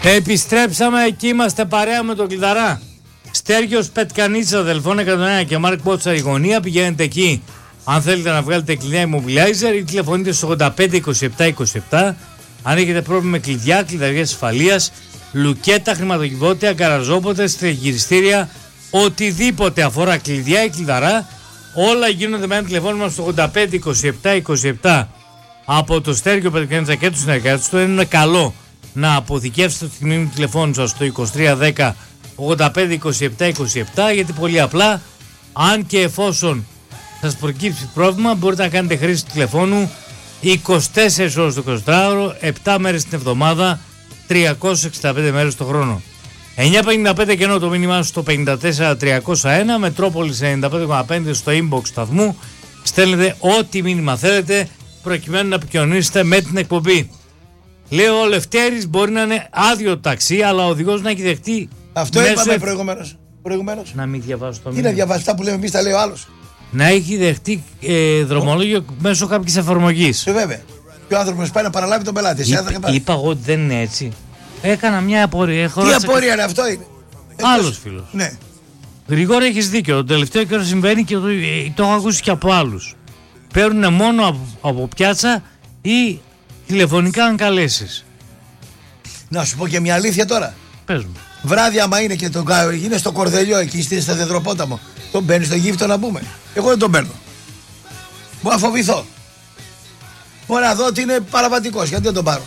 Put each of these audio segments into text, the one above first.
Επιστρέψαμε και είμαστε παρέα με τον Κλειδαρά. Στέργιος Πετκανίτσα, αδελφών 101 και Μάρκ Πότσα η γωνία. Πηγαίνετε εκεί αν θέλετε να βγάλετε κλειδιά immobilizer ή τηλεφωνείτε στο 85 27 27. Αν έχετε πρόβλημα με κλειδιά, κλειδαριές ασφαλείας, λουκέτα, χρηματοκιβώτια, γκαραζόποτες, τριγυριστήρια, οτιδήποτε αφορά κλειδιά ή κλειδαρά, όλα γίνονται με ένα τηλεφώνημα στο 85 27 27 από το Στέργιο Πετκανίτσα και του συνεργάτες του. Είναι καλό να αποθηκεύσετε τη μνήμη του τηλεφώνου σας στο 2310 85 27 27, γιατί πολύ απλά, αν και εφόσον σας προκύψει πρόβλημα, μπορείτε να κάνετε χρήση του τηλεφώνου 24 ώρες το 24ωρο, 7 μέρες την εβδομάδα, 365 μέρες το χρόνο. 955 κενό το μήνυμά στο 54301, Μετρόπολης 95,5 στο inbox σταθμού. Στέλνετε ό,τι μήνυμα θέλετε προκειμένου να επικοινωνήσετε με την εκπομπή. Λέω ο Λευτέρης μπορεί να είναι άδειο ταξί, αλλά ο οδηγός να έχει δεχτεί. Αυτό είπαμε προηγουμένως. Να μην διαβάσω το μήνυμα. μήνυμα. Τι να διαβάσει, αυτά που λέμε εμείς τα λέει ο άλλος. Να έχει δεχτεί δρομολόγιο μέσω κάποιης εφαρμογής. Βέβαια. Και ο άνθρωπος πάει να παραλάβει τον πελάτη. Είπα εγώ ότι δεν είναι έτσι. Έκανα μια απορία. Τι απορία είναι αυτό είναι. Άλλος φίλος. Ναι. Γρηγόρη, έχεις δίκιο. Το τελευταίο καιρό συμβαίνει και το έχω ακούσει και από άλλους. Παίρνουν μόνο από πιάτσα ή τηλεφωνικά αν καλέσεις. Να σου πω και μια αλήθεια τώρα. Πες μου. Βράδυ άμα είναι και είναι στο Κορδελιό εκεί στο Δεδροπόταμο, τον παίρνει στο γύφτο να πούμε. Εγώ δεν τον παίρνω. Μπορώ να φοβηθώ. Μπορώ να δω ότι είναι παραβατικός. Γιατί δεν τον πάρω.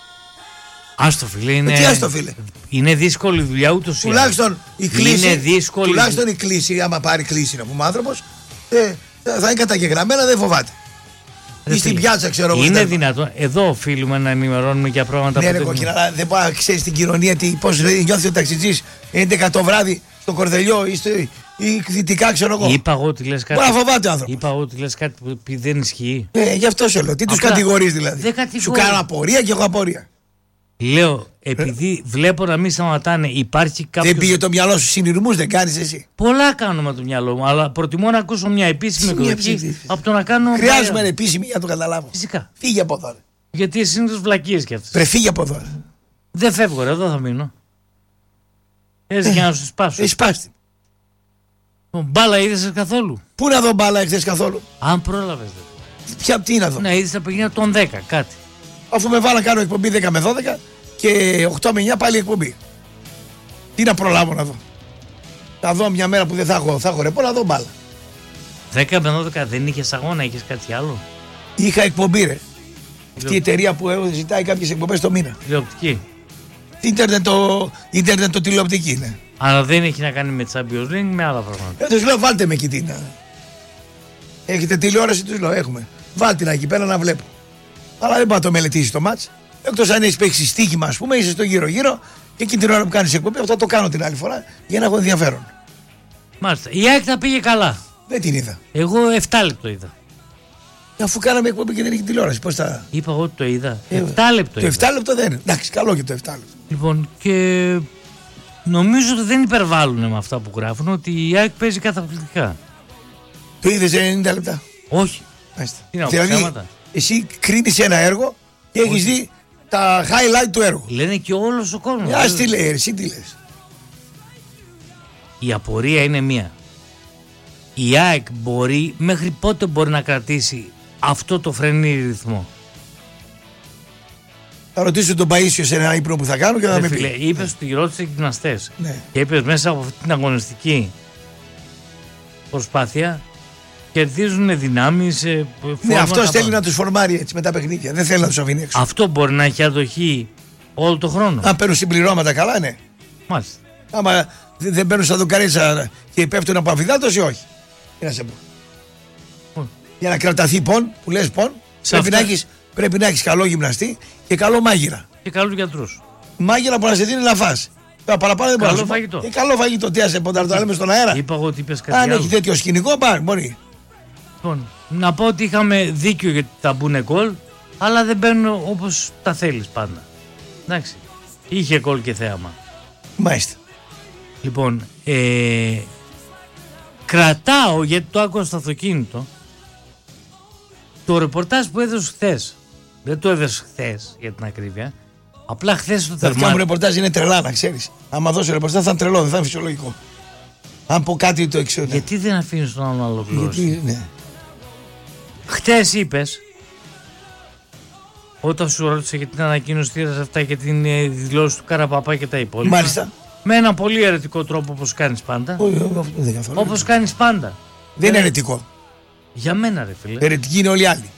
Άστο φίλε, είναι. Τι άστο φίλε. Είναι δύσκολη δουλειά ούτως ή άλλως. Τουλάχιστον η κλίση. Είναι δύσκολη. Τουλάχιστον η κλίση, άμα πάρει κλίση να πούμε άνθρωπος, θα είναι καταγεγραμμένα, δεν φοβάται. Ή στην πιάτσα, ξέρω εγώ. Είναι δυνατόν. Εδώ οφείλουμε να ενημερώνουμε για πράγματα που. Ναι, κόκκινα, αλλά δεν μπορεί να ξέρει την κοινωνία πώς νιώθει ο ταξιτζής 11 το βράδυ στο Κορδελιό ή δυτικά, ξέρω εγώ. Είπα εγώ ότι λες κάτι. Μπορεί να φοβάται ο άνθρωπος. Είπα εγώ ότι λες κάτι που δεν ισχύει. Γι' αυτό σε λέω. Τι τους κατηγορείς δηλαδή. Σου κάνω απορία και εγώ απορία. Λέω, επειδή βλέπω να μην σταματάνε, υπάρχει κάποιο. Δεν πήγε το μυαλό σου συνειρμούς, δεν κάνεις εσύ. Πολλά κάνω με το μυαλό μου, αλλά προτιμώ να ακούσω μια επίσημη εκδοχή από το να κάνω. Χρειάζομαι ένα επίσημη για να το καταλάβω. Φυσικά. Φύγε από εδώ. Γιατί εσύ είναι βλακίες κι αυτές. Πρέπει φύγε από εδώ. Δεν φεύγω, εδώ θα μείνω. Έτσι για να σου σπάσω. Σπάστη. Μπάλα είδες καθόλου. Πού να δω μπάλα εχθές καθόλου. Αν πρόλαβες. Ποια τι να δω. Να είδες τα παιχνίδια των 10, κάτι. Αφού με βάλα κάνω εκπομπή 10 με 12 και 8 με 9 πάλι εκπομπή. Τι να προλάβω να δω. Θα δω μια μέρα που δεν θα έχω ρεπό να δω μπάλα. 10 με 12 δεν είχες αγώνα, είχες κάτι άλλο. Είχα εκπομπή ρε. Αυτή η εταιρεία που ζητάει κάποιες εκπομπές το μήνα. Τηλεοπτική. Ίντερνετ το τηλεοπτική είναι. Αλλά δεν έχει να κάνει με Champions League, με άλλα πράγματα. Τους λέω βάλτε με εκεί την. Έχετε τηλεόραση, τους λέω έχουμε. Βάλτε να εκεί πέρα να βλέπω. Αλλά δεν πάει να το μελετήσει το μάτς. Εκτός αν έχει παίξει στοίχημα, ας πούμε, είσαι στο γύρω-γύρω και εκείνη την ώρα που κάνεις εκπομπή, αυτό το κάνω την άλλη φορά για να έχω ενδιαφέρον. Μάλιστα. Η ΑΕΚ τα πήγε καλά. Δεν την είδα. Εγώ 7 λεπτό είδα. Αφού κάναμε εκπομπή και δεν έχει τηλεόραση, πώς θα. Είπα εγώ ότι το είδα. 7 λεπτό. Το 7 λεπτό δεν είναι. Εντάξει, καλό και το 7 λεπτό. Λοιπόν, και νομίζω ότι δεν υπερβάλλουν με αυτά που γράφουν, ότι η ΑΕΚ παίζει καταπληκτικά. Το είδες 90 λεπτά. Όχι. Τι να πω, δηλαδή, εσύ κρίνεις ένα έργο και έχεις δει τα highlight του έργου. Λένε και όλος ο κόσμος. Ας τι λέει, εσύ τι λες. Η απορία είναι μία. Η ΑΕΚ μέχρι πότε μπορεί να κρατήσει αυτό το φρενήρι ρυθμό. Θα ρωτήσω τον Παΐσιο σε ένα ύπνο που θα κάνω και θα με πει. Είπες ότι ρώτησε γυμναστές. Ναι. Και είπες μέσα από αυτή την αγωνιστική προσπάθεια κερδίζουν δυνάμεις. Ναι, αυτό θέλει να τους φορμάρει έτσι με τα παιχνίδια. Δεν θέλει να τους αφήνει έξω. Αυτό μπορεί να έχει αντοχή όλο το χρόνο. Αν παίρνουν συμπληρώματα, καλά, ναι. Μάλιστα. Άμα δεν παίρνουν σαν δοκαρίτσα και πέφτουν από αμφιδάτωση, όχι. Τι να σε πω. Για να κραταθεί πον, που λες πον, πρέπει να έχεις καλό γυμναστή και καλό μάγειρα. Και καλούς γιατρούς. Μάγειρα που να σε δίνει να φας. Παραπάνω δεν μπορεί να σου φαγητό. Καλό φαγητό. Τι άσε ποντάρ, το λέμε στον αέρα. Είπα εγώ ότι είπες κάτι αν άλλο. έχει τέτοιο σκηνικό, πάρει, μπορεί. Λοιπόν, να πω ότι είχαμε δίκιο γιατί θα μπουν γκολ, αλλά δεν μπαίνουν όπως τα θέλεις πάντα. Εντάξει. Είχε γκολ και θέαμα. Μάλιστα. Λοιπόν, κρατάω, γιατί το άκουσα στο αυτοκίνητο, το ρεπορτάζ που έδωσε χθες. Δεν το έδωσε χθες για την ακρίβεια. Απλά χθες το Τα δικά μου τερμάτι. ρεπορτάζ είναι τρελά, να ξέρεις. Άμα δώσω ρεπορτάζ θα είναι τρελό, δεν θα είναι φυσιολογικό. Αν πω κάτι το εξω. Γιατί δεν αφήνεις τον άλλον να ολοκληρώσει? Γιατί, ναι. Χτες είπες, όταν σου ρώτησε για την ανακοίνωση θύρας αυτά και την δηλώση του Καραπαπά και τα υπόλοιπα. Μάλιστα. Με έναν πολύ αιρετικό τρόπο όπως κάνεις πάντα. Όχι, δεν καθόλου. Όπως κάνεις πάντα. Δεν είναι αιρετικό. Για μένα ρε φίλε. Αιρετικοί είναι όλοι οι άλλοι.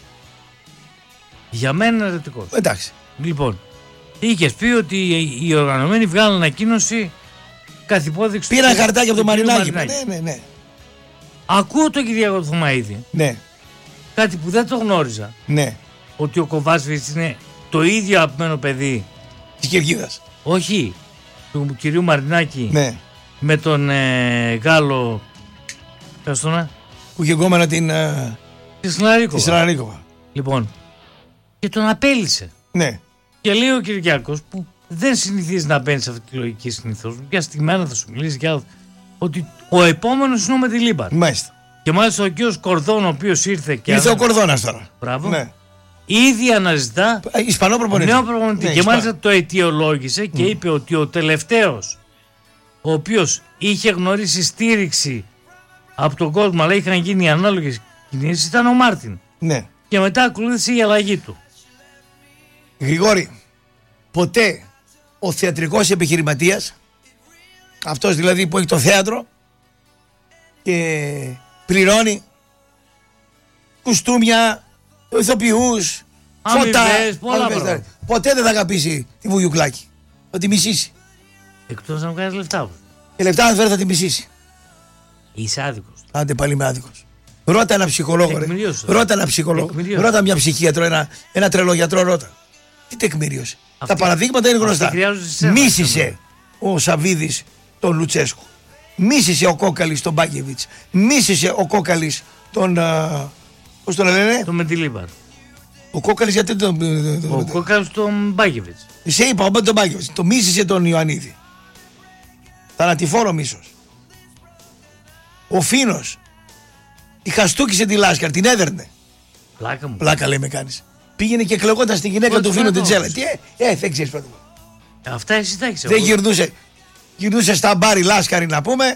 Για μένα είναι αιρετικό. Εντάξει. Λοιπόν, είχες πει ότι οι οργανωμένοι βγάλουν ανακοίνωση καθ' υπόδειξη. Πήραν του- χαρτάκι από το του κυρίου Μαρινάκη. Ναι. Ακούω τον Κυριάκο Θωμαίδη, Ναι. κάτι που δεν το γνώριζα, Ναι. ότι ο Κοβάσβιτς είναι το ίδιο αγαπημένο παιδί, Τη Κερκίδα. όχι του κυρίου Μαρινάκη, Ναι. με τον Γάλλο, πες το να, Που είχε γκόμενα την τη Σλαρίκοβα. Σρανίκοβα. Λοιπόν, και τον απέλησε. Ναι. Και λέει ο Κυριάκος, που δεν συνηθίζει να μπαίνει σε αυτή τη λογική συνήθως, μια στιγμένα θα σου μιλήσει και άλλο, ότι ο επόμενος είναι ο Μεντιλίμπαρ. Μάλιστα. Και μάλιστα ο κύριος Κορδόν, ο οποίος ήρθε και. Ήρθε ο Κορδόνας τώρα. Μπράβο. Ναι. Ήδη αναζητά Ισπανό προπονητή. νέο προπονητή. Ναι, Και μάλιστα το αιτιολόγησε και είπε ότι ο τελευταίος, ο οποίος είχε γνωρίσει στήριξη από τον κόσμο, αλλά είχαν γίνει ανάλογες κινήσεις, ήταν ο Μάρτιν. Ναι. Και μετά ακολούθησε η αλλαγή του. Γρηγόρη, ποτέ ο θεατρικός επιχειρηματίας, αυτός δηλαδή που έχει το θέατρο και πληρώνει κουστούμια, ηθοποιούς, φώτα, Αμοιβές, πολλά αμοιβές, πράγματα. ποτέ δεν θα αγαπήσει τη Βουγιουκλάκη. Θα τη μισήσει. Εκτός να βγάζει λεφτά. Και λεφτά αν φέρει θα τη μισήσει. Είσαι άδικος. Άντε πάλι είμαι άδικος. Ρώτα ένα ψυχολόγο. Ρε. Τεκμηρίωσε. Ρώτα ένα ψυχολόγο. Τεκμηρίωσε. Ρώτα μια ψυχίατρο, ένα τρελό γιατρό. Ρώτα. Τι τεκμηρίωσε. Τα παραδείγματα είναι γνωστά. χρειάζονται σε σένα, Μίσησε ο Σαββίδης τον Λουτσέσκου. Μίσησε ο Κόκαλης τον Μπάκεβιτς. Μίσησε ο Κόκαλης τον. Πώς τον λένε. Το Μεντιλίμπαρ. Ο Κόκαλης γιατί τον. Ο Κόκαλος τον Μπάκεβιτς. Σε είπα, τον Μπάκεβιτς. Το μίσησε τον Ιωαννίδη. Θανατηφόρο μίσος. Ο Φίνος. Η χαστούκισε τη Λάσκαρ, την έδερνε. Πλάκα μου. Πλάκα λέει με κάνεις. Πήγαινε και κλεγόταν στη γυναίκα Πώς του Φίνου την φαίνεται τσέλα. Τι, δεν ξέρεις πρώτα. Αυτά εσύ τα έχεις. Δεν γυρνούσε. Γυρνούσε στα μπάρι Λάσκαρη να πούμε.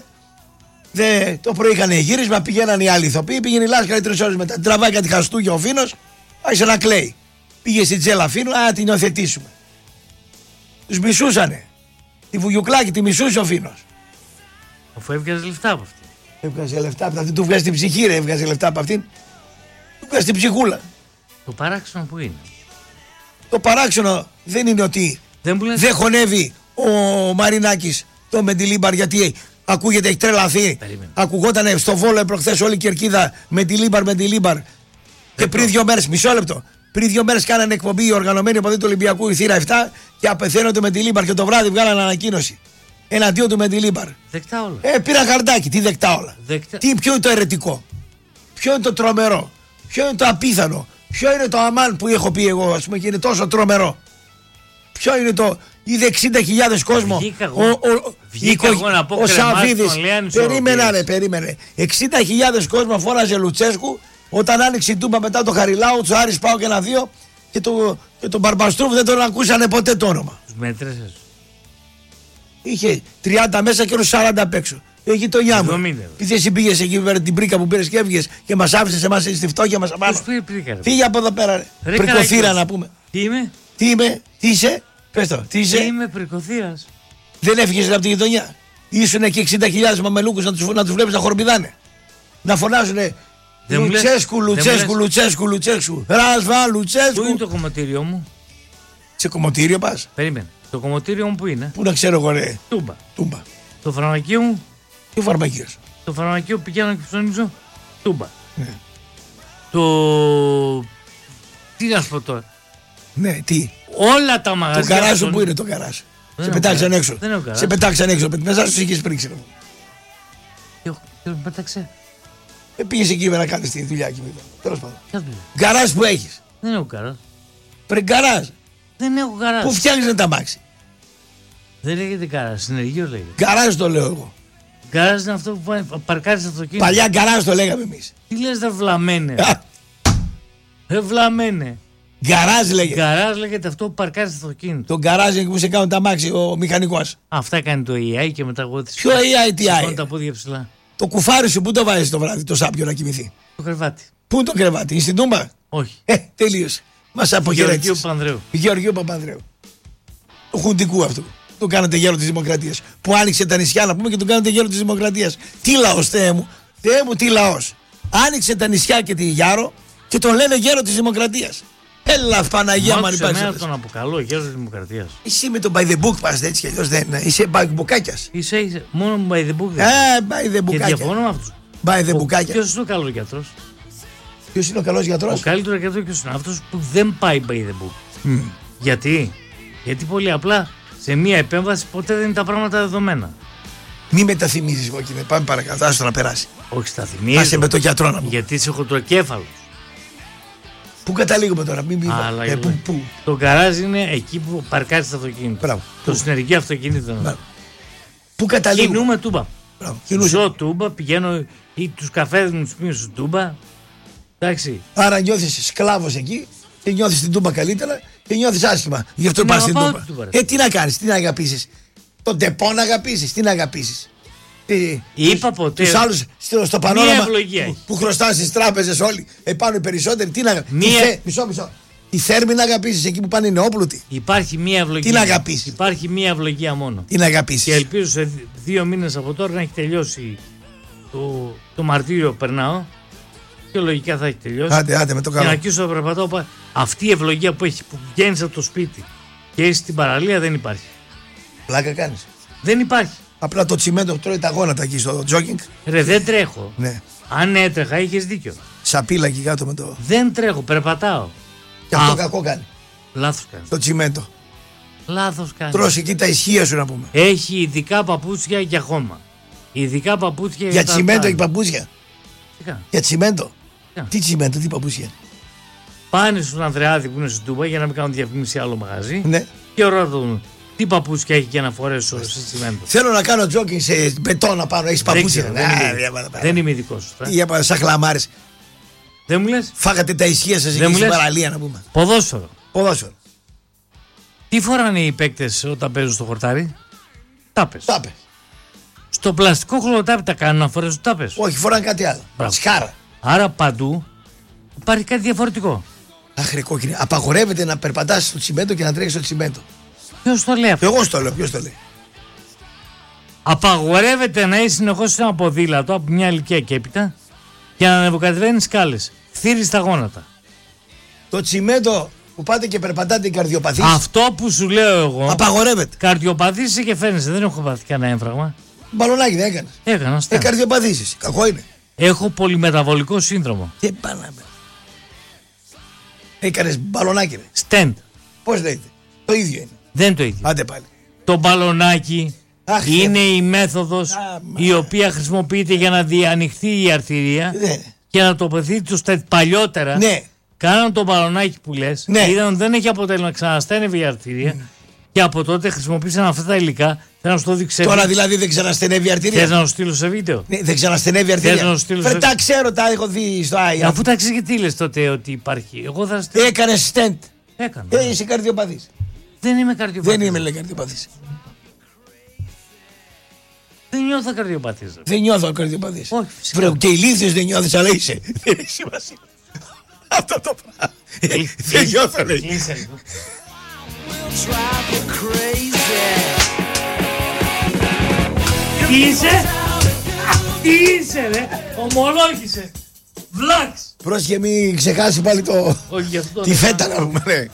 Το πρωί είχαν γύρισμα, πηγαίναν οι άλλοι ηθοποιοί. Πήγαινε η Λάσκαρη 3 ώρες μετά. Τραβάει κάτι χαστούκια ο Φίνος. Άρχισε να κλαίει. Πήγε στην τσέλα Φίνου, την υιοθετήσουμε. Τους μισούσανε. Τη Βουγιουκλάκη τη μισούσε ο Φίνος. Αφού έβγαζε λεφτά από αυτή. Έβγαζε λεφτά από αυτήν, του βγάζει την ψυχή, ρε. Έβγαζε λεφτά από αυτήν. Του βγάζει την ψυχούλα. Το παράξενο που είναι. Το παράξενο δεν είναι ότι Δεν μου λες. δεν χωνεύει ο Μαρινάκης το Μεντιλίμπαρ γιατί ακούγεται, έχει τρελαθεί. Περίμενε. Ακουγότανε στο Βόλο προχθές όλη η Κερκίδα Μεντιλίμπαρ. Και πριν 2 μέρες, μισό λεπτό. Πριν 2 μέρες κάνανε εκπομπή οι οργανωμένοι οπαδοί του Ολυμπιακού η θύρα 7 και απεθαίνω το Μεντιλίμπαρ και το βράδυ βγάλανε ανακοίνωση. Εναντίον του Μεντιλίμπαρ. Δεκτά όλα. Πήρα χαρτάκι, τι δεκτά όλα. Δεκτά. Ποιο είναι το αιρετικό, ποιο είναι το τρομερό, ποιο είναι το απίθανο, ποιο είναι το αμάν που έχω πει εγώ, ας πούμε, και είναι τόσο τρομερό. Ποιο είναι το. Είδε 60.000 κόσμο. Βγήκα εγώ να πω ο Σαββίδης. Περίμενε. 60.000 κόσμο φόραζε Λουτσέσκου όταν άνοιξε η τούμπα μετά το Χαριλάου, του Άρης Πάω και 1-2 και τον Μπαρμπαστρούφ δεν τον ακούσανε ποτέ το όνομα. Τους μέτρησες. Είχε 30 μέσα και 40 απ' έξω. Η γειτονιά μου. 70. Επειδή εσύ πήγες εκεί με την πρίκα που πήρες και έβγες και μας άφησες εμάς στη φτώχεια μας απάνω. Τους πήρε πρίκα. Φύγε από εδώ πέρα, ρε. Ρε, Πρικοθύρα Καράκιος. να πούμε. Τι είμαι. Τι είμαι, τι είσαι, πες το, τι είσαι. Τι είμαι πρικοθύρας. Δεν έφυγες από τη γειτονιά. Ήσουν εκεί 60.000 μαμελούκους να τους βλέπεις να χορμπηδάνε. Να φωνάζουνε Δεν μου λες- Λουτσέσκου, δεν μου Λουτσέσκου, λες- Λουτσέσκου, Λουτσέσκου. Ράσβα, Πού Λουτσέσκου. είναι το κομματήριό μου. Σε κομμωτήριο πας. Περίμενε. Το κομματήριό μου που είναι. Πού να ξέρω εγώ, ρε. Τούμπα. Τούμπα. Το φαρμακείο μου. Τι φαρμακείος. Το φαρμακείο πηγαίνω και ψωνίζω. Τούμπα. Ναι. Το. Τι να σου πω τώρα. Ναι, τι. Όλα τα Το μαγαζιά. γκαράζ σου των- που είναι το γκαράζ. Δεν Σε έχω πετάξαν γκαράζ. έξω. Δεν έχω γκαράζ. Σε πετάξαν έξω. Μέσα σου είχες πρίξει. ρε. Και με πέταξε. Πήγες εκεί να κάνεις τη δουλειά εκεί. Τέλος πάντων. Ποια δουλειά. Γκαράζ που έχεις. Δεν έχω γκαράζ. Πριν γκαράζ. Δεν έχω γκαράζ. Πού φτιάχνεις τα μάξι. Δεν λέγεται γκαράζ. Συνεργείο λέγεται. Γκαράζ το λέω εγώ. Γκαράζ είναι αυτό που παρκάρει το αυτοκίνητο. Παλιά γκαράζ το λέγαμε εμείς. Τι λες, δε βλαμένε. Α, Βλαμένε. Γκαράζ λέγεται. Γκαράζ λέγεται αυτό που παρκάρει στο αυτοκίνητο. Το γκαράζ που σε κάνουν τα μάξι ο μηχανικός. Αυτά κάνει το AI και μετά εγώ Ποιο AI, τι AI? τα πόδια ψηλά. Το κουφάρι σου, πού το βάζεις το βράδυ, το σάπιο να κοιμηθεί? Το κρεβάτι. Πού το κρεβάτι, στην τούμπα? Όχι. Τελείωσε. Μας αποχαιρέτησες. Γεωργίου Παπανδρέου. Γεωργίου Παπανδρέου. Του χουντικού αυτού. Του κάνατε γέρο της Δημοκρατίας. Που άνοιξε τα νησιά να πούμε και του κάνατε γέρο της Δημοκρατίας. Τι λαός, Θεέ μου. Θεέ μου, τι λαός. Άνοιξε τα νησιά και τη Γιάρο και τον λένε γέρο της Δημοκρατίας. Έλα, Παναγία μου, αν υπάρχει. Εμένα τον αποκαλώ γέρο της Δημοκρατίας. Εσύ με τον by the book πας έτσι κι αλλιώς δεν είναι. Είσαι μπουκάκιας. Είσαι μόνο by the book. By the book. Και διαφωνώ με αυτούς. By the book. Ποιος είναι ο καλός γιατρός? Ποιος είναι ο καλός γιατρός? Ο καλύτερος γιατρός ποιος είναι? Αυτός που δεν πάει by the book. Γιατί? Γιατί πολύ απλά σε μία επέμβαση ποτέ δεν είναι τα πράγματα δεδομένα. Μη με τα θυμίζεις, Κόκκινε. Πάμε παρακάτω, άστο να περάσει. Όχι, στα θυμίζω. Άσε με το γιατρό να μου. Γιατί είσαι χοντροκέφαλος. Πού καταλήγουμε τώρα, μην πού. Το γκαράζ είναι εκεί που παρκάρεις το αυτοκίνητο. Μπράβο. Το συνεργείο αυτοκίνητο. Πού καταλήγουμε? Κινούμε τούμπα. Ζω τούμπα, πηγαίνω ή τους καφέδες μου τους πίνω στο τούμπα. Εντάξει. Άρα νιώθεις σκλάβος εκεί και νιώθεις την τούμπα καλύτερα και νιώθεις άσχημα. Γι' αυτό πας στην τούμπα. Τι να κάνεις, τι να αγαπήσεις? Τον τεπό να αγαπήσεις, τι να αγαπήσεις? Είπα ποτέ. Τους άλλους στο πανόραμα που χρωστάς στις τράπεζες όλοι επάνω οι περισσότεροι. Τι να αγαπήσεις? Μισό. Τη Θέρμη να αγαπήσεις εκεί που πάνε οι νεόπλουτοι. Υπάρχει μία ευλογία. Τι να αγαπήσεις? Υπάρχει μία ευλογία μόνο. Τι να αγαπήσεις? Και ελπίζω σε 2 μήνες από τώρα να έχει τελειώσει το μαρτύριο που περνάω. Και λογικά θα έχει τελειώσει. Άντε με το καλό. Και να αρχίσω να περπατάω. Αυτή η ευλογία που βγαίνεις από το σπίτι και είσαι στην παραλία δεν υπάρχει. Πλάκα κάνεις? Δεν υπάρχει. Απλά το τσιμέντο τρώει τα γόνατα εκεί στο τζόκινγκ. Ρε, δεν τρέχω. Ναι. Αν έτρεχα, είχες δίκιο. Σαπίλα εκεί κάτω με το. Δεν τρέχω, περπατάω. Και αυτό κακό κάνει. Λάθος κάνει. Το τσιμέντο. Λάθος κάνει. Τρως εκεί τα ισχύα σου να πούμε. Έχει ειδικά παπούτσια για χώμα. Ειδικά παπούτσια για τσιμέντο έχει παπούτσια. Για τσιμέντο. Τι τσιμέντο, τι παπούτσια? Πάνε στον Ανδρεάδη που είναι στην Τούμπα για να μην κάνουν διαφήμιση άλλο μαγαζί. Ναι. Και ρωτούν τι παπούτσια έχει για να φορέσω σε τσιμέντο. Θέλω να κάνω τζόκινγκ σε μπετόνα πάνω, έχει παπούτσια. Δεν είμαι ειδικός. Για σαν χλαμάρες. Δεν μου λες? Φάγατε τα ισχύα σας εκεί στην παραλία να πούμε. Ποδόσφαιρο. Τι φοράνε οι παίκτες όταν παίζουν στο χορτάρι? Τάπες. Στο πλαστικό χλωροτάπι τα κάνουν να φορέσουν τάπες? Όχι, φοράνε κάτι άλλο. Σκάρα. Άρα παντού υπάρχει κάτι διαφορετικό. Άχρη Κόκκινη, απαγορεύεται να περπατάς στο τσιμέντο και να τρέχεις στο τσιμέντο. Ποιος το λέει αυτό? Εγώ το λέω, ποιος το λέει? Απαγορεύεται να είσαι συνεχώς σε ένα ποδήλατο από μια ηλικία και έπειτα και να ανεβοκατεβαίνεις σκάλες. Θύρεις τα γόνατα. Το τσιμέντο που πάτε και περπατάτε καρδιοπαθείς. Αυτό που σου λέω εγώ. Απαγορεύεται. Καρδιοπαθείς είσαι και φαίνεσαι. Δεν έχω πάθει κανένα έμφραγμα. Μπαλονάκι δεν έκανες? Έκανα. Καρδιοπαθήσεις. Κακό είναι. Έχω πολυμεταβολικό σύνδρομο. Τι πάνε. Έκανες μπαλονάκι, ρε? Στέντ. Πώς λέγεται? Το ίδιο είναι. Δεν είναι το ίδιο. Άντε πάλι. Το μπαλονάκι είναι η μέθοδος η οποία χρησιμοποιείται για να διανοιχθεί η αρτηρία και να τοποθετεί το στέντ. Παλιότερα κάναν το μπαλονάκι που λες, είδαν ότι δεν έχει αποτέλεσμα, ξαναστένευε η αρτηρία και από τότε χρησιμοποίησαν αυτά τα υλικά. Θέλω να σου το δείξω. Τώρα δηλαδή δεν ξαναστενεύει η αρτηρία. Θες να το στείλω σε βίντεο? Ναι, δεν ξαναστενεύει η αρτηρία. Φρε, τα ξέρω, τα έχω δει στο Άι. Αφού τα ξέρεις, τι λες τότε ότι υπάρχει? Εγώ θα στείλω. Έκανες στέντ. Έκανα. Είσαι καρδιοπαθής. Δεν είμαι καρδιοπαθής. Δεν είμαι, λέει, καρδιοπαθής. Δεν νιώθω καρδιοπαθής. Δεν νιώθω καρδιοπαθής. Όχι, φυσικά. Και ηλίθιος δεν νιώθεις, αλλά είσαι. Δεν έχει σημασία. Αυτό το πράγμα. Δεν νιώθω, λέει. Τι είσαι? Τι είσαι, ρε? Ομολόγησε. Βλάξ. Πρόσεχε μην ξεχάσει πάλι το... τη φέτα να πούμε, ναι.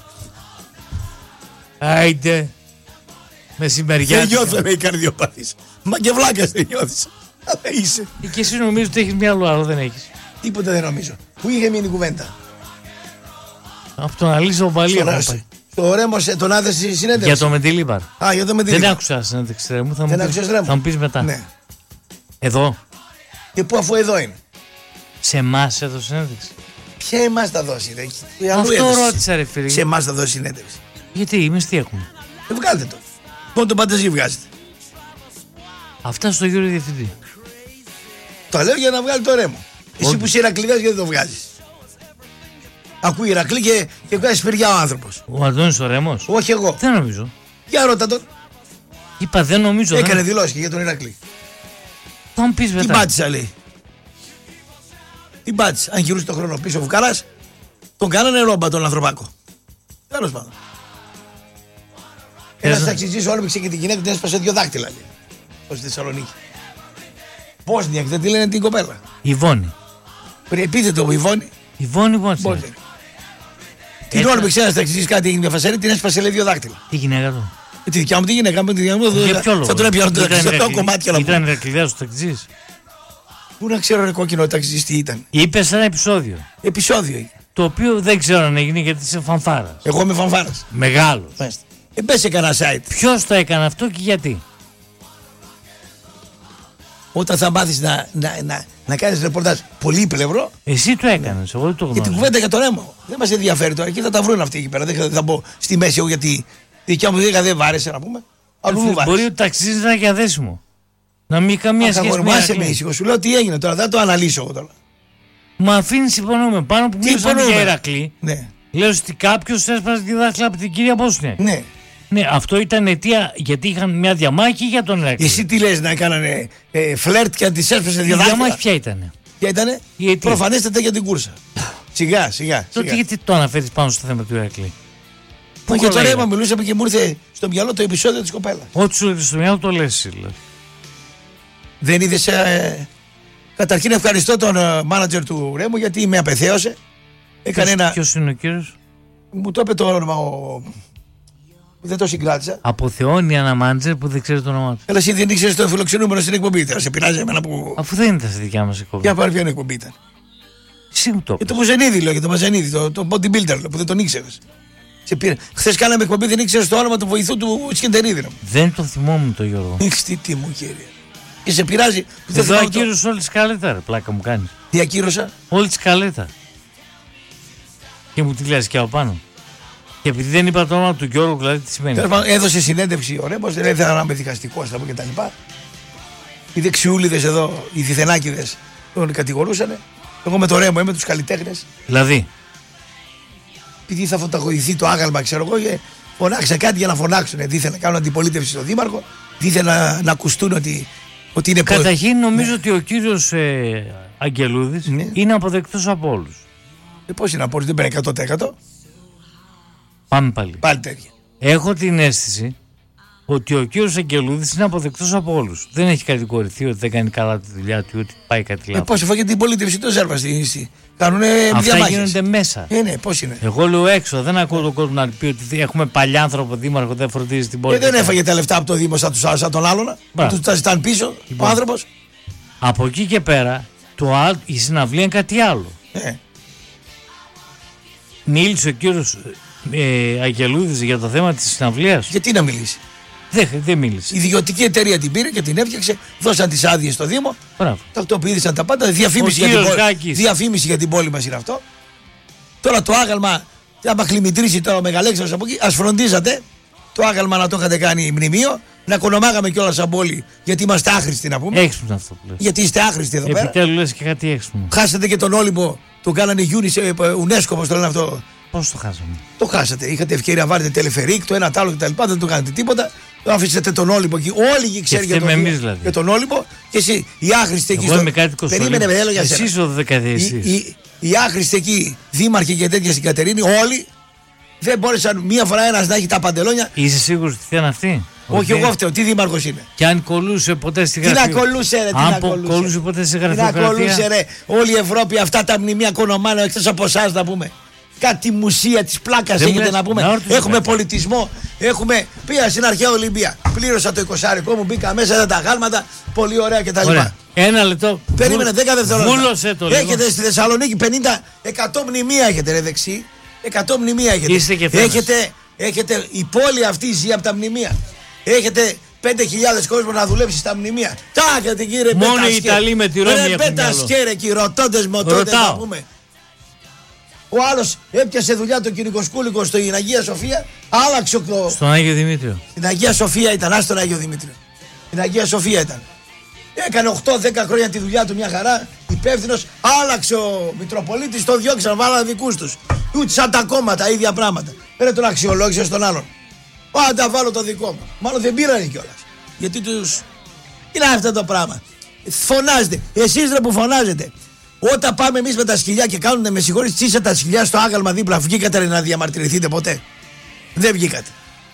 Άιντε. Μεσημεριά. Δεν νιώθω, λέει, καρδιοπαθής. Μα και βλάκας δεν νιώθεις. Αλλά είσαι. Και εσύ νομίζεις ότι έχεις μυαλό, αλλά δεν έχεις. Τίποτα δεν νομίζω. Πού είχε μείνει η κουβέντα? Από τον Αλήσο Βαλία. Στο Ρέμο τον άδε στη συνέντευξη. Για το Μεντιλίμπαρ. Για το Μεντιλίμπαρ. Δεν άκουσα συνέντευξη μου. Θα μου πεις μετά. Ναι. Εδώ. Και πού, αφού εδώ είναι? Σε εμάς έδωσε συνέντευξη. Ποια εμάς θα δώσει? Αυτό ρώτησα, ρε φίλε. Σε εμάς θα δώσει συνέντευξη. Γιατί εμείς τι έχουμε? Βγάλτε το. Πότε το πάτε εσύ βγάζετε? Αυτά στο Γιώργο Διευθυντή. Το λέω για να βγάλει το Ρέμο. Εσύ που είσαι Ηρακλειδάς, γιατί δεν το βγάζεις? Ακούει Ηρακλή και βγάζει σπηριά ο άνθρωπος. Ο Αντώνης ο Ρέμος. Όχι εγώ. Δεν νομίζω. Για ρώτα τον. Είπα δεν νομίζω. Έκανε δηλώσεις και για τον Ηρακλή. Θα μου πεις μετά. Τι πάτησα λέει. Τι πάτησα. Αν γυρούσε τον χρόνο πίσω ο Φουκαράς, τον κάνανε ρόμπα τον Ανθρωπάκο. Τέλος πάντων. Ένας ταξιτζής όλμηξε και την γυναίκα την έσπασε 2 δάχτυλα. Λέει. Στη Θεσσαλονίκη. Πόσνιακ, δεν τη λένε την κοπέλα. Ιβόνη. Επίθετο ο Ιβόνη. Ιβόνη Πόντσερ. Την όλμηξε ένας ταξιτζής κάτι έγινε μια φασαρή, την έσπασε λέει 2 δάχτυλα. Τι γυναίκα του. Τη δικιά μου τη γυναίκα μου, Για ποιο λόγο. θα τον έπιανα το ταξιτζή, το κομμάτια. Ήταν Ηρακλειδέας ο ταξιτζής. Πού να ξέρω ρε κόκκινο ταξιτζής τι ήταν. Είπε σε ένα επεισόδιο. Επεισόδιο. Το οποίο δεν ξέρω αν έγινε γιατί είσαι φανφάρας. Εγώ είμαι φανφάρας. Μεγάλος. Μπες σε κανένα site. Ποιος το έκανε αυτό και γιατί. Όταν θα μάθεις να κάνεις ρεπορτάζ πολύπλευρο. Εσύ το έκανες, εγώ δεν το γνώριζα. Και την κουβέντα για τον Ρέμο. Δεν μας ενδιαφέρει τώρα. Εκεί θα τα βρουν αυτοί εκεί πέρα. Δεν θα μπω στη μέση εγώ γιατί η δικιά μου δίκα δεν βάρεσε να πούμε. Μπορεί ο ταξίδι να έχει αδέσιμο. Να μην έχει καμία σχέση με αυτό. Με ήσυχο. Σου λέω τι έγινε τώρα. Δεν το αναλύσω εγώ τώρα. Μα αφήνει υπονοούμε πάνω που μιλήσαμε για Ηρακλή. Ναι. Λέω ότι κάποιο έσπασε τη δάχτυλα από την κυρία Πόσνιακ. Ναι. Ναι, αυτό ήταν αιτία γιατί είχαν μια διαμάχη για τον Ηρακλή. Εσύ τι λες να κάνανε φλερτ και να τη έσπασε 2 δάχτυλα. Η διαμάχη ποια ήτανε. Ποια ήτανε. Προφανέστατα για την κούρσα. Σιγά. Τότε γιατί το αναφέρει πάνω στο θέμα του Ηρακλή. Που για το Ρέμα μιλούσαμε και μου ήρθε στο μυαλό το επεισόδιο της κοπέλας. Ό,τι σου ήρθε στο μυαλό το λες εσύ. Δεν είδες. Καταρχήν ευχαριστώ τον μάνατζερ του Ρέμου γιατί με απεθέωσε. Ποιος είναι ο κύριος? Μου το είπε το όνομα δεν το συγκράτησα. Αποθεώνει ένα μάνατζερ που δεν ξέρει το όνομά του. Αλλά εσύ δεν ήξερες το φιλοξενούμενο στην εκπομπή. Θα σε πειράζει εμένα που. Αφού δεν ήταν στη δικιά μας εκπομπή. Για πάρει ποια εκπομπή ήταν. Εσύ μου το πες. Για το Μοζενίδη λέω, για το Μαζενίδη, το bodybuilder που δεν τον ήξερες. Χθες κάναμε εκπομπή, δεν ήξερες το όνομα του βοηθού του Σκεντερίδη. Δεν το θυμόμουν το Γιώργο. Τι μου κύριε. Και σε πειράζει. Εδώ ακύρωσε όλη τη σκαλέτα, ρε πλάκα μου κάνει. Τι ακύρωσα? Όλη τη σκαλέτα. Και μου τη λες και από πάνω. Και επειδή δεν είπα το όνομα του Γιώργου, δηλαδή τι σημαίνει. Έδωσε συνέντευξη ο Ρέμπος, δεν ήθελα να είμαι δικαστικό και τα λοιπά. Οι δεξιούλιδες εδώ, οι διθενάκιδες τον κατηγορούσαν. Εγώ με το Ρέμπο είμαι τους καλλιτέχνες. Δηλαδή. Επειδή θα φωτογραφηθεί το άγαλμα, ξέρω εγώ, και φωνάξα κάτι για να φωνάξουν. Δίθεν να κάνουν αντιπολίτευση στον Δήμαρχο, δίθεν να ακουστούν ότι είναι καταρχήν νομίζω ότι ο κύριος Αγγελούδης είναι αποδεκτός από όλους. Πώς είναι απόλυτο, δεν παίρνει 100%. Πάμε πάλι. Πάλι τέτοια. Έχω την αίσθηση ότι ο κύριος Αγγελούδης είναι αποδεκτός από όλους. Δεν έχει κατηγορηθεί ότι δεν κάνει καλά τη δουλειά του, ότι πάει κάτι λάθος. Πώς έφαγε την πολίτευση το Ζέρβα κάνουνε αυτά διαμάχες. Γίνονται μέσα. Ναι, πώς είναι. Εγώ λέω έξω, δεν ακούω τον κόσμο να πει ότι έχουμε παλιάνθρωπο δήμαρχο, δεν φροντίζει την πόλη. Δεν έφαγε τα λεφτά από το Δήμο σαν τον άλλον. Του τα ζητάνε πίσω ο άνθρωπος. Από εκεί και πέρα η συναυλία είναι κάτι άλλο. Μίλησε ο κύριος Αγγελούδης για το θέμα της συναυλίας. Γιατί να μιλήσει. Δεν μίλησε. Η ιδιωτική εταιρεία την πήρε και την έφτιαξε, δώσαν τις άδειες στο Δήμο. Τακτοποιήθησαν τα πάντα. Διαφήμιση για την πόλη μας είναι αυτό. Τώρα το άγαλμα, άμα χλιμητρήσει τώρα ο Μεγαλέξανδρος από εκεί, ας φροντίζατε το άγαλμα να το είχατε κάνει μνημείο, να κονομάγαμε κιόλας σαν πόλη, γιατί είμαστε άχρηστοι να πούμε. Έξυπνο αυτό που λες. Γιατί είστε άχρηστοι εδώ πέρα. Επιτέλους λες και κάτι έξυπνο. Χάσατε και τον Όλυμπο, τον κάνανε UNESCO, όπως το λένε αυτό. Πώς το χάσαμε? Το χάσατε. Είχατε ευκαιρία να βάλετε τελεφερίκ, το ένα, το άλλο κτλ. Δεν το κάνετε τίποτα. Το άφησατε τον Όλυμπο εκεί. Όλοι εκεί ξέρουν για τον Όλυμπο. Και εσύ, οι άχρηστοι εκεί. Εγώ είμαι κάτοικος. Περίμενε, με έλογα για εσείς ο δεκαδιαιστής. Οι άχρηστοι εκεί, δήμαρχοι και τέτοια στην Κατερίνη, όλοι δεν μπόρεσαν μία φορά ένας να έχει τα παντελόνια. Είσαι σίγουρος ότι ήταν αυτή? Όχι, εγώ φταίω. Τι δήμαρχος είναι? Και αν κολούσε ποτέ στη γραφειοκρατία. Τι να κολούσε, ρε. Αν κολούσε ποτέ στη γραφειοκρατία. Τι να κολούσε, ρε. Όλη η Ευρώπη αυτά τα μνημεία κονομάνε εκτός από εσάς να πούμε. Κάτι μουσεία της πλάκας έχετε να πούμε. Έχουμε πολιτισμό. Πήγα στην αρχαία Ολυμπία. Πλήρωσα το 20άρικο μου, μπήκα μέσα, είδα τα γάλματα. Πολύ ωραία κτλ. Ένα λεπτό. Περίμενε 10 δευτερόλεπτα. Βούλωσε το λίγο. Έχετε στη Θεσσαλονίκη 100 μνημεία έχετε, ρε δεξί. 100 μνημεία έχετε. Είστε και έχετε η πόλη αυτή ζει από τα μνημεία. Έχετε 5.000 κόσμο να δουλέψει στα μνημεία. Τάκατε κύριε Μπέτας. Μόνο οι Ιταλοί με τη Ρώμη έχουν Μπέτας και ρε εκεί, ρωτώντες μοτώντες να πούμε. Ο άλλος έπιασε δουλειά τον Κυρικοσκούλικο στην Αγία Σοφία, άλλαξε στον Άγιο Δημήτριο. Στην Αγία Σοφία ήταν, στον Άγιο Δημήτριο. Στην Αγία Σοφία ήταν. Έκανε 8-10 χρόνια τη δουλειά του μια χαρά. υπεύθυνος, άλλαξε ο Μητροπολίτης, το διώξαν, βάλανε δικούς τους. Ούτε σαν τα κόμματα, ίδια πράγματα. Δεν τον αξιολόγησε στον άλλον. Άντα βάλω το δικό μου. Μάλλον δεν πήρανε κιόλας. Γιατί τους. Είναι αυτό το πράγμα. Φωνάζετε. Εσείς ρε που φωνάζετε. Όταν πάμε εμείς με τα σκυλιά και κάνουν, με συγχωρείς, τσίσα τα σκυλιά στο άγαλμα δίπλα, βγήκατε να διαμαρτυρηθείτε ποτέ? Δεν βγήκατε.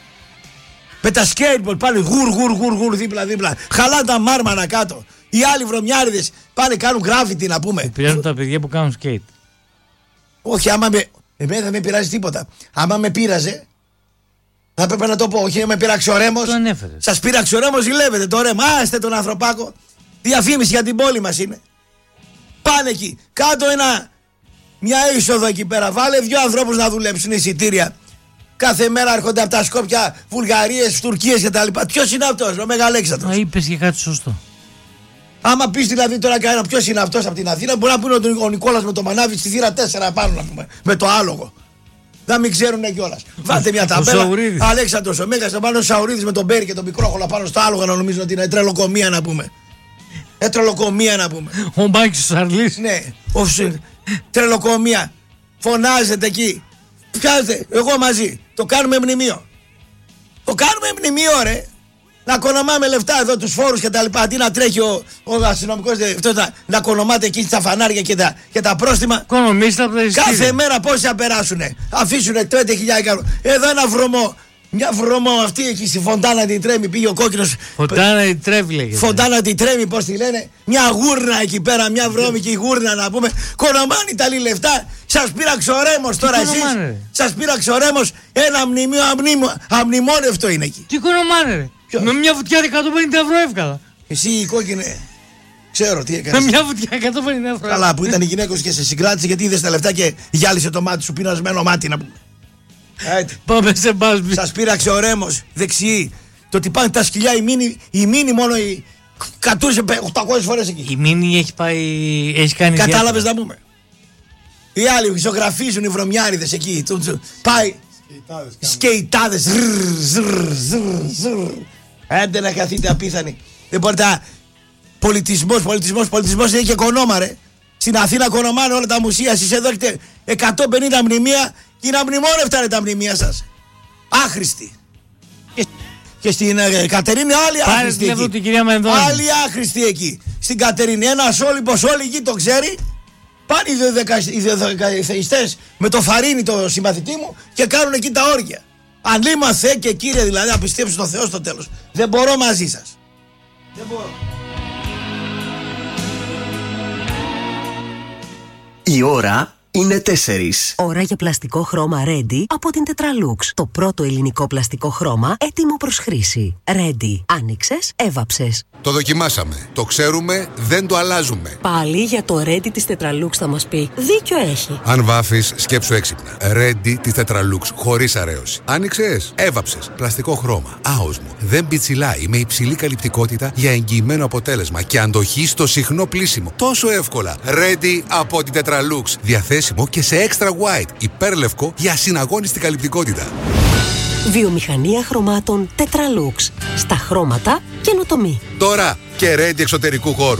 Με τα skateboard πάνε γουρ δίπλα. Χαλάνε τα μάρμανα κάτω. Οι άλλοι βρωμιάριδες πάνε κάνουν γκράφιτι να πούμε. Πειράζουν τα παιδιά που κάνουν skate. Όχι, άμα με. Εμένα δεν με πειράζει τίποτα. Άμα με πείραζε, θα έπρεπε να το πω. Όχι, με πείραξε ο Ρέμος. Σας πείραξε ο Ρέμος, ζηλεύετε το Ρέμο. Άστε τον ανθρωπάκο. Διαφήμιση για την πόλη μας είναι. Πάνε εκεί. Κάτω μια είσοδο εκεί πέρα. Βάλε 2 ανθρώπους να δουλέψουν εισιτήρια. Κάθε μέρα έρχονται από τα Σκόπια, Βουλγαρίες, Τουρκίες κτλ. Ποιος είναι αυτός, ο Μεγαλέξανδρος? Είπες και κάτι σωστό. Άμα πεις δηλαδή τώρα κανένα ποιος είναι αυτός από την Αθήνα, μπορεί να πούνε ο Νικόλας με το μανάβι στη θύρα 4 πάνω να πούμε. Με το άλογο. Να μην ξέρουνε κιόλας. Βάλτε μια ταμπέλα. Αλέξανδρος ο Μέγας, πάνω ο Σαουρίδης με τον Μπέρι και τον Πικρόχολα πάνω στο άλογο, να νομίζουν ότι είναι τρελοκομεία να πούμε. Τρελοκομεία να πούμε. Ο Μάκης ο Σαρλής. Ναι, τρελοκομεία. Φωνάζετε εκεί. Πιάστε, εγώ μαζί. Το κάνουμε μνημείο. Το κάνουμε μνημείο, ρε. Να κονομάμε λεφτά εδώ τους φόρους και τα λοιπά. Αντί να τρέχει ο αστυνομικός να κονομάται εκεί στα φανάρια και τα πρόστιμα. Κονομήστε από τα εισιτήρια. Κάθε μέρα πόσοι θα περάσουνε. Αφήσουνε 5.000 ευρώ. Εδώ ένα βρωμό. Μια βρωμό αυτή εκεί στη Φοντάνα την Τρέμη πήγε ο κόκκινος. Φοντάνα την Τρέμη λέγεται. Φοντάνα την Τρέμη, πώς τη λένε. Μια γούρνα εκεί πέρα, μια βρώμικη γούρνα να πούμε. Κονομάνει τα λεφτά. Σας πήραξε ο Ρέμος τώρα εσείς. Σας πήραξε ο Ρέμος. Ένα μνημείο αμνημόνευτο είναι εκεί. Τι κονομάνε ρε. Με μια βουτιά 150 ευρώ εύκολα. Εσύ η κόκκινε. Ξέρω τι έκανες. Με μια βουτιά 150 ευρώ. Καλά που ήταν η γυναίκα και σε συγκράτησε γιατί είδες τα λεφτά και γυάλισε το μάτι σου, πεινασμένο μάτι να πούμε. Πάμε σε μπάσμι. Σας πήραξε ο Ρέμος δεξιή. Το ότι πάνε τα σκυλιά, η μίνη μόνο κατούσε 800 φορές εκεί. Η μίνη έχει κάνει. Κατάλαβες να πούμε. Οι άλλοι ζωγραφίζουν οι βρωμιάριδες εκεί. Πάει. Σκεϊτάδες. Άντε να καθείτε απίθανοι. Δεν μπορείτε. Πολιτισμός είναι και κονόμα ρε. Στην Αθήνα κονομάνε όλα τα μουσεία. Εσείς εδώ έχετε 150 μνημεία. Και είναι αμνημόνευτα ρε τα μνημεία σας. Άχρηστη. Και στην Κατερίνη άλλη άχρηστη εκεί. Άλλη άχρηστη εκεί. Στην Κατερίνη ένας όλυπος, όλη γη το ξέρει. Πάνε οι δεκαεθεϊστές με το Φαρίνι το συμπαθητή μου και κάνουν εκεί τα όργια. Αν λίμα Θεέ και Κύριε δηλαδή να πιστέψω στον Θεό στο τέλος. Δεν μπορώ μαζί σας. Δεν μπορώ. Η ώρα είναι 4. Ώρα για πλαστικό χρώμα Ready από την Tetralux. Το πρώτο ελληνικό πλαστικό χρώμα έτοιμο προς χρήση. Ready. Άνοιξες, έβαψες. Το δοκιμάσαμε. Το ξέρουμε, δεν το αλλάζουμε. Πάλι για το Ready της Tetralux θα μας πει. Δίκιο έχει. Αν βάφεις, σκέψου έξυπνα. Ready της Tetralux, χωρίς αρέωση. Άνοιξες, έβαψες. Πλαστικό χρώμα. Άοσμο. Δεν πιτσιλάει. Με υψηλή καλυπτικότητα για εγγυημένο αποτέλεσμα και αντοχή στο συχνό πλύσιμο. Τόσο εύκολα. Ready από την Tetralux. Διαθέσιμο και σε extra white. Υπέρλευκο για ασυναγώνιστη καλυπτικότητα. Βιομηχανία χρωμάτων Tetralux. Στα χρώματα καινοτομή. Τώρα και Ready εξωτερικού χώρου.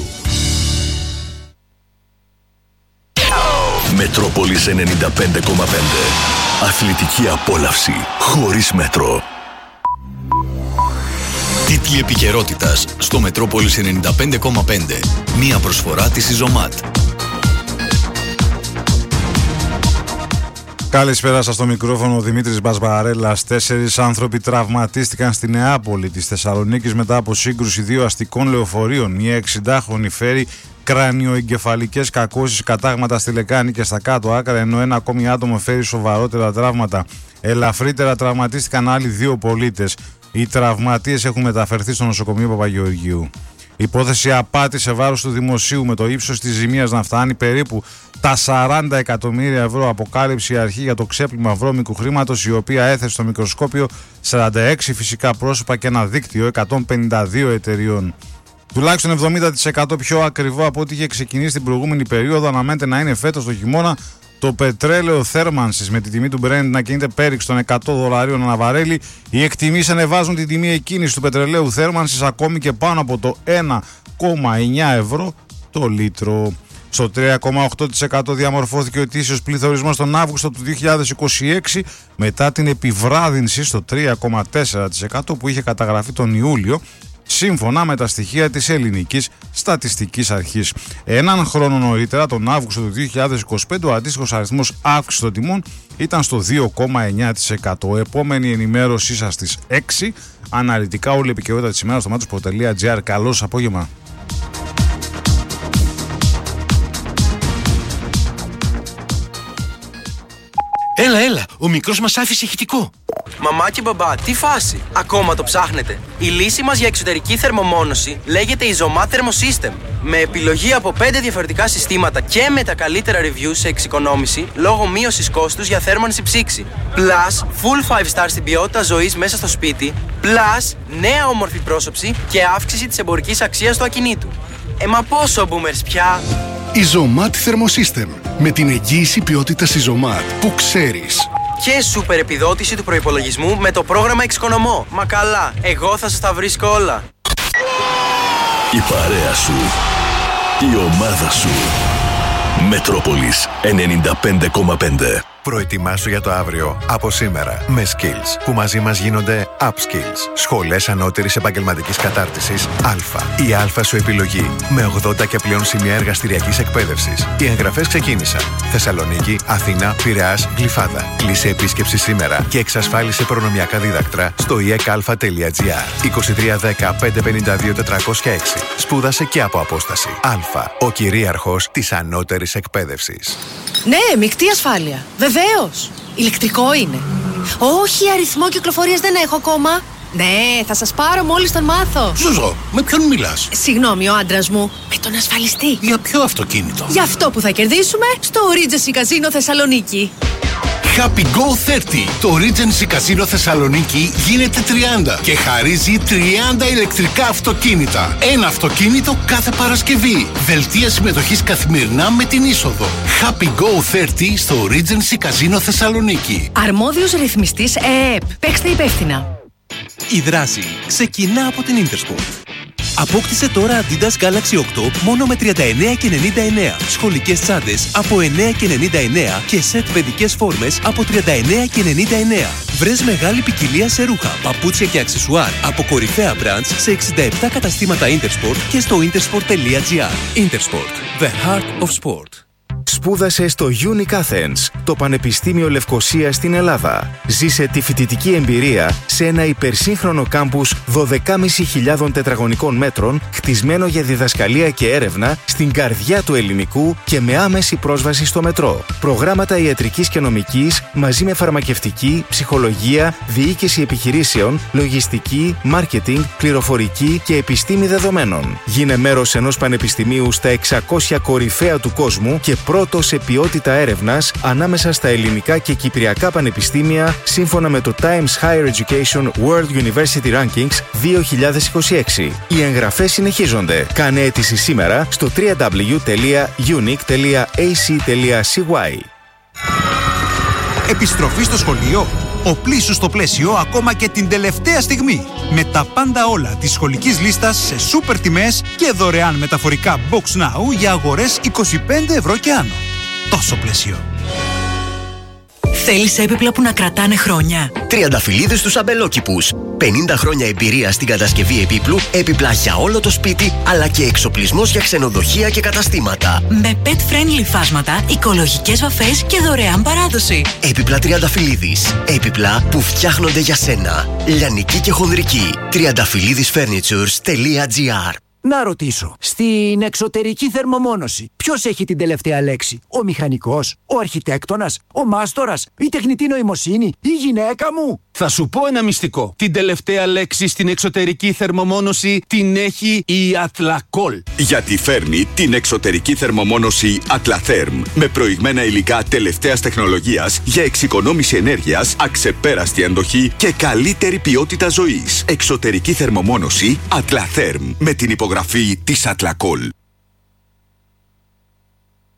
Μετρόπολης 95,5. Αθλητική απόλαυση χωρίς μέτρο. Τίτλοι επικαιρότητας στο Μετρόπολης 95,5. Μία προσφορά της Ιζωμάτ. Καλησπέρα σας στο μικρόφωνο, ο Δημήτρης Μπασβαρέλας. 4 άνθρωποι τραυματίστηκαν στη Νεάπολη της Θεσσαλονίκης μετά από σύγκρουση 2 αστικών λεωφορείων. Μια 60χρονη φέρει κρανιοεγκεφαλικές κακώσεις, κατάγματα στη λεκάνη και στα κάτω άκρα, ενώ ένα ακόμη άτομο φέρει σοβαρότερα τραύματα. Ελαφρύτερα τραυματίστηκαν άλλοι 2 πολίτες. Οι τραυματίες έχουν μεταφερθεί στο νοσοκομείο Παπαγεωργίου. Υπόθεση απάτη σε βάρος του δημοσίου με το ύψος της ζημίας να φτάνει περίπου τα 40 εκατομμύρια ευρώ. Αποκάλυψε η αρχή για το ξέπλυμα βρώμικου χρήματος, η οποία έθεσε στο μικροσκόπιο 46 φυσικά πρόσωπα και ένα δίκτυο 152 εταιριών. Τουλάχιστον 70% πιο ακριβό από ό,τι είχε ξεκινήσει την προηγούμενη περίοδο αναμένεται να είναι φέτος το χειμώνα το πετρέλαιο θέρμανσης, με τη τιμή του Brent να κινείται πέριξ των $100 ανά βαρέλι. Οι εκτιμήσεις ανεβάζουν την τιμή εκκίνησης του πετρελαίου θέρμανσης ακόμη και πάνω από το 1,9 ευρώ το λίτρο. Στο 3,8% διαμορφώθηκε ο ετήσιος πληθωρισμός τον Αύγουστο του 2026 μετά την επιβράδυνση στο 3,4% που είχε καταγραφεί τον Ιούλιο, σύμφωνα με τα στοιχεία της Ελληνικής Στατιστικής Αρχής. Έναν χρόνο νωρίτερα, τον Αύγουστο του 2025, ο αντίστοιχος αριθμός αύξησης των τιμών ήταν στο 2,9%. Επόμενη ενημέρωσή σας στις 6. Αναλυτικά όλη η επικαιρότητα της ημέρας στο matos.gr. Καλό σας απόγευμα. Έλα, ο μικρός μας άφησε ηχητικό. Μαμά και μπαμπά, τι φάση, ακόμα το ψάχνετε? Η λύση μας για εξωτερική θερμομόνωση λέγεται Isomat Thermosystem. Με επιλογή από 5 διαφορετικά συστήματα και με τα καλύτερα reviews σε εξοικονόμηση λόγω μείωσης κόστους για θέρμανση ψήξη. Plus, full 5 stars στην ποιότητα ζωής μέσα στο σπίτι. Plus, νέα όμορφη πρόσωψη και αύξηση της εμπορικής αξίας του ακινήτου. Μα πόσο boomers πια? Isomat Thermosystem. Με την εγγύηση ποιότητας Isomat που ξέρεις. Και σούπερ επιδότηση του προϋπολογισμού με το πρόγραμμα Εξοικονομώ. Μα καλά, εγώ θα σας τα βρίσκω όλα. Η παρέα σου. Η ομάδα σου. Μετρόπολης 95,5. Προετοιμάσου για το αύριο από σήμερα με Skills που μαζί μας γίνονται Upskills. Σχολές ανώτερης επαγγελματικής κατάρτισης Α. Η Α σου επιλογή με 80 και πλέον σημεία εργαστηριακής εκπαίδευσης. Οι εγγραφές ξεκίνησαν. Θεσσαλονίκη, Αθήνα, Πειραιάς, Γλυφάδα. Κλείσε επίσκεψη σήμερα και εξασφάλισε προνομιακά δίδακτρα στο iekalfa.gr. 2310 552 406. Σπούδασε και από απόσταση. Α. Ο κυρίαρχος της ανώτερης εκπαίδευσης. Ναι, μεικτή ασφάλεια. Βεβαίως. Ηλεκτρικό είναι. Όχι, αριθμό κυκλοφορίας δεν έχω ακόμα. Ναι, θα σας πάρω μόλις τον μάθω. Ζουζό, με ποιον μιλάς? Συγγνώμη, ο άντρας μου. Με τον ασφαλιστή. Για ποιο αυτοκίνητο? Για αυτό που θα κερδίσουμε στο Regency Casino Θεσσαλονίκη. Happy Go 30. Το Regency Casino Θεσσαλονίκη γίνεται 30 και χαρίζει 30 ηλεκτρικά αυτοκίνητα. Ένα αυτοκίνητο κάθε Παρασκευή. Δελτία συμμετοχής καθημερινά με την είσοδο. Happy Go 30 στο Regency Casino Θεσσαλονίκη. Αρμόδιος ρυθμιστής ΕΕΠ. Παίξτε υπεύθυνα. Η δράση ξεκινά από την Intersport. Απόκτησε τώρα Adidas Galaxy 8 μόνο με 39,99. Σχολικές τσάντες από 9,99 και σετ παιδικές φόρμες από 39,99. Βρες μεγάλη ποικιλία σε ρούχα, παπούτσια και αξεσουάρ από κορυφαία brands σε 67 καταστήματα Intersport και στο intersport.gr. Intersport, the heart of sport. Σπούδασε στο Unique Athens, το Πανεπιστήμιο Λευκωσίας στην Ελλάδα. Ζήσε τη φοιτητική εμπειρία σε ένα υπερσύγχρονο κάμπους 12.500 τετραγωνικών μέτρων, χτισμένο για διδασκαλία και έρευνα στην καρδιά του ελληνικού και με άμεση πρόσβαση στο μετρό. Προγράμματα ιατρικής και νομικής μαζί με φαρμακευτική, ψυχολογία, διοίκηση επιχειρήσεων, λογιστική, μάρκετινγκ, πληροφορική και επιστήμη δεδομένων. Γίνε μέρος ενός πανεπιστημίου στα 600 κορυφαία του κόσμου και πρώτο σε ποιότητα έρευνας ανάμεσα στα ελληνικά και κυπριακά πανεπιστήμια σύμφωνα με το Times Higher Education World University Rankings 2026. Οι εγγραφές συνεχίζονται. Κάνε αίτηση σήμερα στο www.unique.ac.cy. Επιστροφή στο σχολείο. Οπλίσου στο πλαίσιο ακόμα και την τελευταία στιγμή. Με τα πάντα όλα της σχολικής λίστας σε σούπερ τιμές και δωρεάν μεταφορικά Box Now για αγορές 25 ευρώ και άνω. Τόσο πλαίσιο. Θέλεις έπιπλα που να κρατάνε χρόνια? Τριανταφυλλίδες στους αμπελόκηπους. 50 χρόνια εμπειρία στην κατασκευή επίπλου, έπιπλα για όλο το σπίτι, αλλά και εξοπλισμός για ξενοδοχεία και καταστήματα. Με pet-friendly φάσματα, οικολογικές βαφές και δωρεάν παράδοση. Έπιπλα Τριανταφυλλίδης. Έπιπλα που φτιάχνονται για σένα. Λιανική και χονδρική. Triandafyllidisfurnitures.gr. Να ρωτήσω, στην εξωτερική θερμομόνωση, ποιος έχει την τελευταία λέξη? Ο μηχανικός, ο αρχιτέκτονας, ο μάστορας, η τεχνητή νοημοσύνη, η γυναίκα μου? Θα σου πω ένα μυστικό. Την τελευταία λέξη στην εξωτερική θερμομόνωση την έχει η Atlacool. Γιατί φέρνει την εξωτερική θερμομόνωση Atlatherm με προηγμένα υλικά τελευταίας τεχνολογίας για εξοικονόμηση ενέργειας, αξεπέραστη αντοχή και καλύτερη ποιότητα ζωής. Εξωτερική θερμομόνωση Atlatherm με την υπογραφή της Atlacool.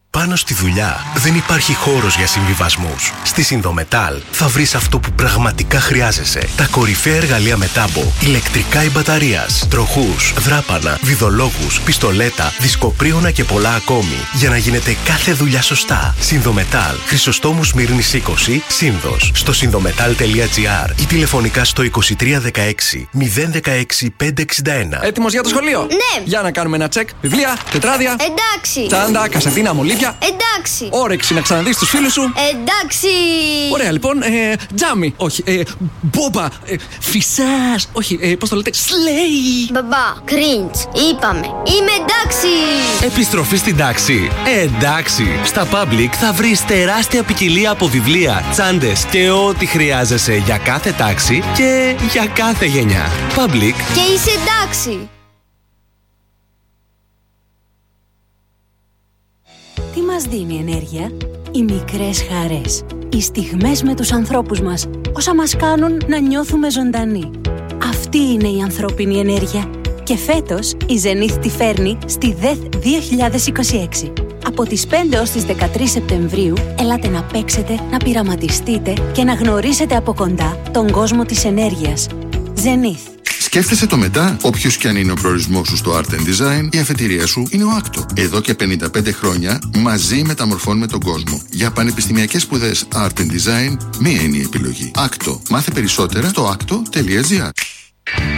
Πάνω στη δουλειά δεν υπάρχει χώρος για συμβιβασμούς. Στη Συνδομετάλ θα βρεις αυτό που πραγματικά χρειάζεσαι. Τα κορυφαία εργαλεία με τάμπο, ηλεκτρικά ή μπαταρίας, τροχούς, δράπανα, βιδολόγους, πιστολέτα, δισκοπρίωνα και πολλά ακόμη. Για να γίνεται κάθε δουλειά σωστά. Συνδομετάλ, Χρυσοστόμου Σμύρνης 20, Σύνδος. Στο συνδομετάλ.gr ή τηλεφωνικά στο 2316 016 561. Έτοιμος για το σχολείο? Ναι. Για να κάνουμε ένα τσεκ. Βιβλία, τετράδια. Εντάξει. Τσάντα, κασετίνα, μολύβια. Εντάξει. Όρεξη να ξαναδείς τους φίλους σου. Εντάξει. Ωραία, λοιπόν. Τζάμι. Όχι. Μπόμπα. Φυσάς. Όχι. Πώς το λέτε? Σλέι. Μπαμπά. Κριντς. Είπαμε. Είμαι εντάξει. Επιστροφή στην τάξη. Εντάξει. Στα Public θα βρεις τεράστια ποικιλία από βιβλία, τσάντες και ό,τι χρειάζεσαι για κάθε τάξη και για κάθε γενιά. Public. Και είσαι εντάξει. Τι μας δίνει ενέργεια? Οι μικρές χαρές. Οι στιγμές με τους ανθρώπους μας. Όσα μας κάνουν να νιώθουμε ζωντανοί. Αυτή είναι η ανθρώπινη ενέργεια. Και φέτος η Zenith τη φέρνει στη ΔΕΘ 2026. Από τις 5 ως τις 13 Σεπτεμβρίου ελάτε να παίξετε, να πειραματιστείτε και να γνωρίσετε από κοντά τον κόσμο της ενέργειας. Zenith. Σκέφτεσαι το μετά? Όποιος και αν είναι ο προορισμός σου στο Art and Design, η αφετηρία σου είναι ο Άκτο. Εδώ και 55 χρόνια μαζί μεταμορφώνουμε τον κόσμο. Για πανεπιστημιακές σπουδές Art and Design, μία είναι η επιλογή. Άκτο. Μάθε περισσότερα στο acto.gr.